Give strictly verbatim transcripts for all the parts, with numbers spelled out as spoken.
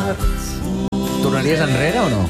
Tornaries enrere o no?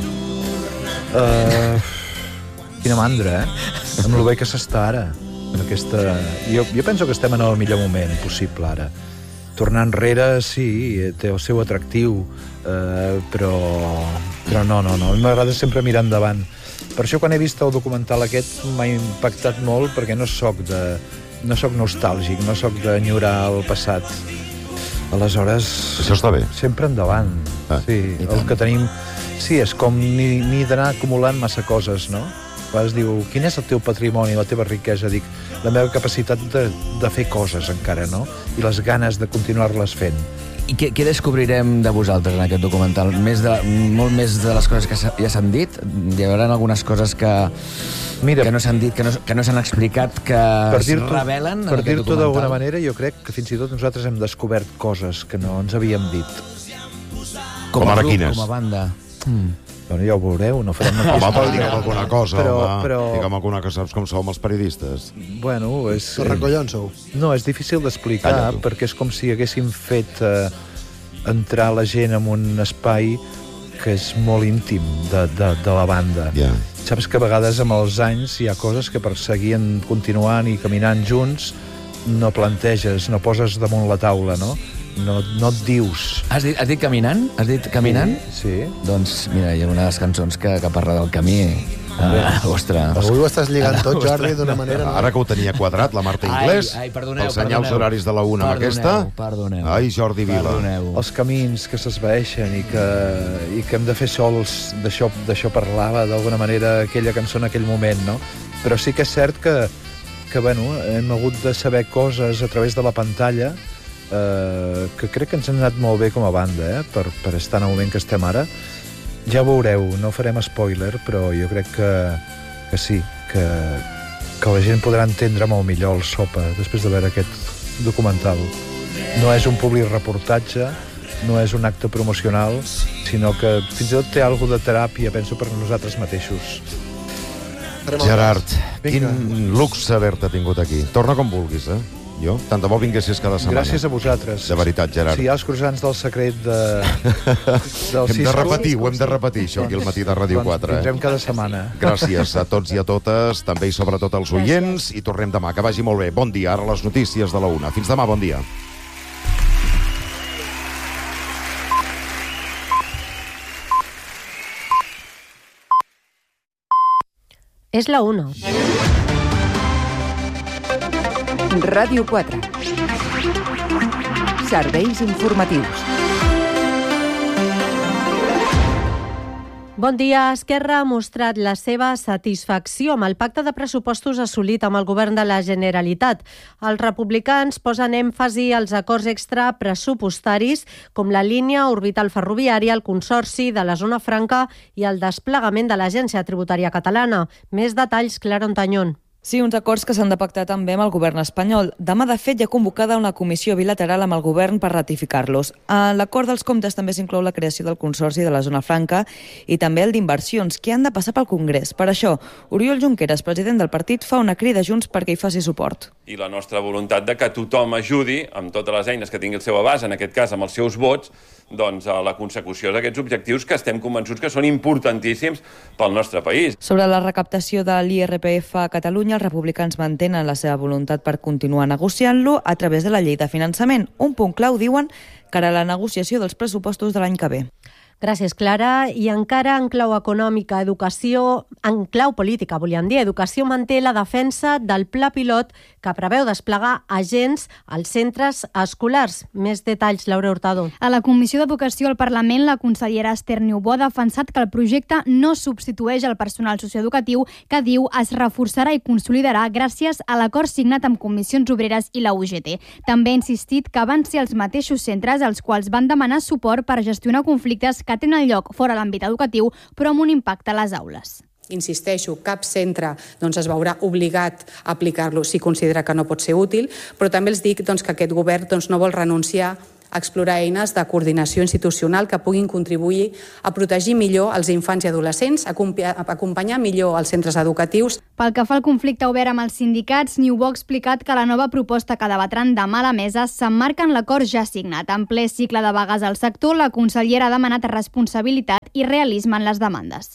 Uh, quina mandra, eh? Amb el bé que s'està ara. En aquesta... jo, jo penso que estem en el millor moment possible ara. Tornar enrere, sí, té el seu atractiu, eh, però, però no, no, no. A mi m'agrada sempre mirar endavant. Per això, quan he vist el documental aquest, m'ha impactat molt, perquè no soc de... no soc nostàlgic, no soc d'enyorar el passat. Aleshores... Això està bé. Sempre endavant. Ah, sí, el que tenim... Sí, és com ni, ni d'anar acumulant massa coses, no? Vas diu, quin és el teu patrimoni, la teva riquesa? Dic, la meva capacitat de, de fer coses encara, no? I les ganes de continuar-les fent. I què, què descobrirem de vosaltres en aquest documental? Més de, molt més de les coses que ja s'han dit? Hi haurà algunes coses que, Mira, que no s'han dit, que no, que no s'han explicat, que es revelen en aquest documental? Per dir-t'ho d'alguna manera, jo crec que fins i tot nosaltres hem descobert coses que no ens havíem dit. Com, com a grup, com a banda. Mm. Bueno, ja ho veureu, no farem una home, però digue'm alguna cosa, però, home. Però... Digue'm alguna cosa, saps com som els periodistes? Bueno, és... Que recollons sou? No, és difícil d'explicar, perquè és com si haguéssim fet eh, entrar la gent en un espai que és molt íntim de, de, de la banda. Yeah. Saps que a vegades amb els anys hi ha coses que per seguir continuant i caminant junts no planteges, no poses damunt la taula, no? No, no et dius. Has dit, has dit caminant? Has dit caminant? Sí. sí. Doncs, mira, hi ha una de les cançons que, que parla del camí. Ah, ostres. Avui ho estàs lligant tot, Jordi, d'una manera... Ara que ho tenia quadrat, la Marta Inglés, ai, ai, perdoneu, els senyals perdoneu. horaris de la una amb aquesta... Perdoneu, Ai, Jordi Vila. Perdoneu. Els camins que s'esvaeixen i, que, i que hem de fer sols, d'això parlava d'alguna manera aquella cançó en aquell moment, no? Però sí que és cert que, que bueno, hem hagut de saber coses a través de la pantalla eh, que crec que ens han anat molt bé com a banda, eh? per, per estar en el moment que estem ara. Ja ho veureu, no farem spoiler, però jo crec que, que sí, que, que la gent podrà entendre molt millor el Sopa després de veure aquest documental. No és un public reportatge, no és un acte promocional, sinó que fins i tot té alguna de teràpia, penso, per nosaltres mateixos. Gerard, quin luxe haver-te tingut aquí. Torna com vulguis, eh? Jo? Tant de bo vinguessis cada setmana. Gràcies a vosaltres. De veritat, Gerard. Si hi ha els croissants del secret de... del hem de repetir, ho hem de repetir, això, aquí al matí de Ràdio quatre. Doncs vindrem cada setmana. Gràcies a tots i a totes, també i sobretot als oients, i tornem demà. Que vagi molt bé. Bon dia, ara les notícies de la una. Fins demà, bon dia. És la una. Ràdio quatre. Serveis informatius. Bon dia. Esquerra ha mostrat la seva satisfacció amb el pacte de pressupostos assolit amb el govern de la Generalitat. Els republicans posen èmfasi als acords extrapressupostaris com la línia orbital ferroviària, el consorci de la Zona Franca i el desplegament de l'Agència Tributària Catalana. Més detalls, Clara Ontañón. Sí, uns acords que s'han de pactar també amb el govern espanyol. Demà, de fet, hi ha convocada una comissió bilateral amb el govern per ratificar-los. A l'acord dels comptes també s'inclou la creació del Consorci de la Zona Franca i també el d'inversions, que han de passar pel Congrés. Per això, Oriol Junqueras, president del partit, fa una crida a Junts perquè hi faci suport. I la nostra voluntat de que tothom ajudi, amb totes les eines que tingui el seu abast, en aquest cas amb els seus vots, doncs a la consecució d'aquests objectius que estem convençuts que són importantíssims pel nostre país. Sobre la recaptació de l'I R P F a Catalunya, els republicans mantenen la seva voluntat per continuar negociant-lo a través de la llei de finançament. Un punt clau, diuen, cara a la negociació dels pressupostos de l'any que ve. Gràcies, Clara. I encara en clau econòmica, educació, en clau política, volíem dir, educació manté la defensa del pla pilot que preveu desplegar agents als centres escolars. Més detalls, Laura Hurtado. A la Comissió d'Educació al Parlament, la consellera Esther Niubó ha defensat que el projecte no substitueix el personal socioeducatiu, que diu es reforçarà i consolidarà gràcies a l'acord signat amb Comissions Obreres i la U G T. També ha insistit que van ser els mateixos centres als quals van demanar suport per gestionar conflictes que tenen lloc fora l'àmbit educatiu, però amb un impacte a les aules. Insisteixo, cap centre doncs, es veurà obligat a aplicar-lo si considera que no pot ser útil, però també els dic doncs, que aquest govern doncs, no vol renunciar explorar eines de coordinació institucional que puguin contribuir a protegir millor els infants i adolescents, a acompanyar millor els centres educatius. Pel que fa al conflicte obert amb els sindicats, Niubó ha explicat que la nova proposta que debatran demà a la mesa s'emmarca en l'acord ja signat. En ple cicle de vagues al sector, la consellera ha demanat responsabilitat i realisme en les demandes.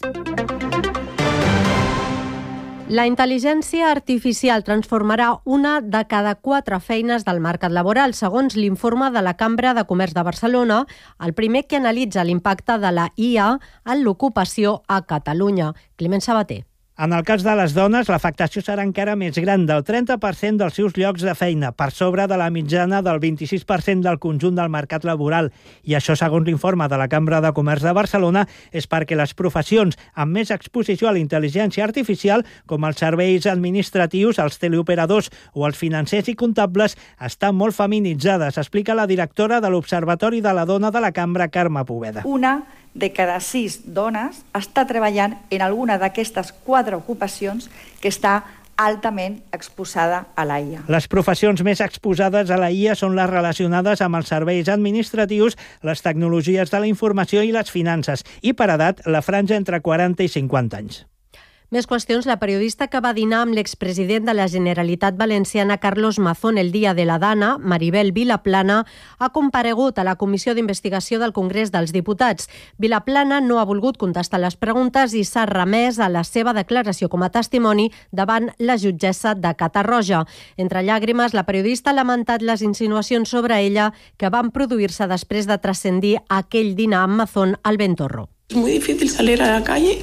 La intel·ligència artificial transformarà una de cada quatre feines del mercat laboral, segons l'informe de la Cambra de Comerç de Barcelona, el primer que analitza l'impacte de la I A en l'ocupació a Catalunya. Climent Sabater. En el cas de les dones, l'afectació serà encara més gran, del trenta per cent dels seus llocs de feina, per sobre de la mitjana del vint-i-sis per cent del conjunt del mercat laboral. I això, segons l'informe de la Cambra de Comerç de Barcelona, és perquè les professions amb més exposició a la intel·ligència artificial, com els serveis administratius, els teleoperadors o els financers i comptables, estan molt feminitzades, explica la directora de l'Observatori de la Dona de la Cambra, Carme Poveda. Una de cada sis dones està treballant en alguna d'aquestes quatre ocupacions que està altament exposada a la I A. Les professions més exposades a la I A són les relacionades amb els serveis administratius, les tecnologies de la informació i les finances, i per edat la franja entre quaranta i cinquanta anys. Més qüestions. La periodista que va dinar amb l'expresident de la Generalitat Valenciana, Carlos Mazón, el dia de la Dana, Maribel Vilaplana, ha comparegut a la Comissió d'Investigació del Congrés dels Diputats. Vilaplana no ha volgut contestar les preguntes i s'ha remès a la seva declaració com a testimoni davant la jutgessa de Catarroja. Entre llàgrimes, la periodista ha lamentat les insinuacions sobre ella que van produir-se després de transcendir aquell dinar amb Mazón al Ventorro. És molt difícil salir a la calle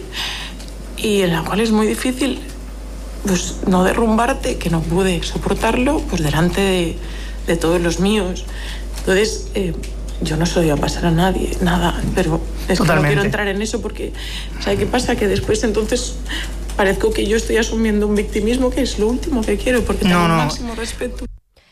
y en la cual es muy difícil pues no derrumbarte, que no pude soportarlo pues delante de, de todos los míos. Entonces eh, yo no se lo iba a pasar a nadie, nada, pero es Totalmente. que no quiero entrar en eso porque ¿sabe qué pasa? Que después entonces parezco que yo estoy asumiendo un victimismo que es lo último que quiero porque tengo no, no. el máximo respeto.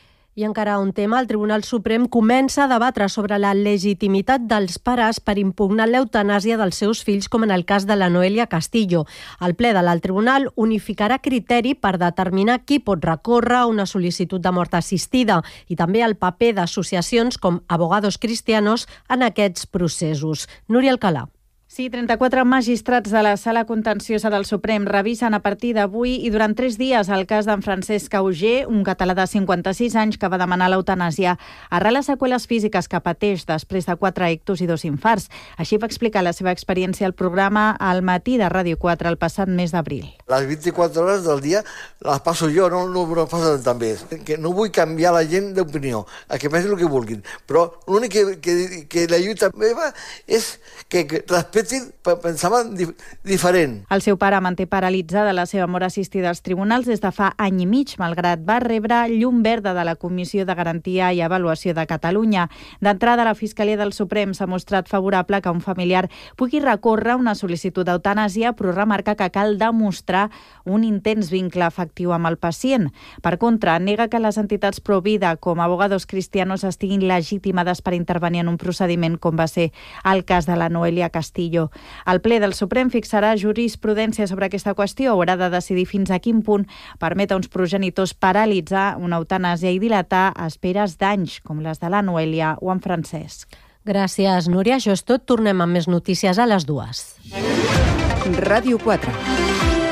I encara un tema, el Tribunal Suprem comença a debatre sobre la legitimitat dels pares per impugnar l'eutanàsia dels seus fills, com en el cas de la Noelia Castillo. El ple de l'alt tribunal unificarà criteri per determinar qui pot recórrer una sol·licitud de mort assistida i també el paper d'associacions com Abogados Cristianos en aquests processos. Núria Alcalà. Sí, trenta-quatre magistrats de la Sala Contenciosa del Suprem revisen a partir d'avui i durant tres dies el cas d'en Francesc Auger, un català de cinquanta-sis anys que va demanar l'eutanàsia arrel les seqüeles físiques que pateix després de quatre ictus i dos infarts. Així va explicar la seva experiència al programa Al matí de Ràdio quatre el passat mes d'abril. Les vint-i-quatre hores del dia les passo jo, no, no, no passen també. Que no vull canviar la gent d'opinió, a que pensin el que vulguin, però l'únic que, que, que la lluita meva és que, que respectin, pensaven dif diferent. El seu pare manté paralitzada la seva mort assistida als tribunals des de fa any i mig, malgrat va rebre llum verda de la Comissió de Garantia i Avaluació de Catalunya. D'entrada, la Fiscalia del Suprem s'ha mostrat favorable que un familiar pugui recórrer una sol·licitud d'eutanàsia, però remarca que cal demostrar un intens vincle afectiu amb el pacient. Per contra, nega que les entitats pro vida com Abogados Cristianos estiguin legitimades per intervenir en un procediment com va ser el cas de la Noelia Castillo. El ple del Suprem fixarà jurisprudència sobre aquesta qüestió. Haurà de decidir fins a quin punt permet a uns progenitors paralitzar una eutanàsia i dilatar esperes d'anys, com les de la Noelia o en Francesc. Gràcies, Núria. Això és tot. Tornem amb més notícies a les dues. Ràdio quatre.